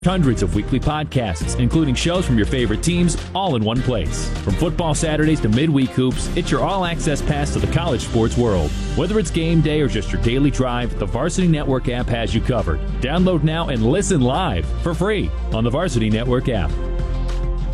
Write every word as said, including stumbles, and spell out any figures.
Hundreds of weekly podcasts, including shows from your favorite teams, all in one place. From football Saturdays to midweek hoops, it's your all-access pass to the college sports world. Whether it's game day or just your daily drive, the Varsity Network app has you covered. Download now and listen live for free on the Varsity Network app.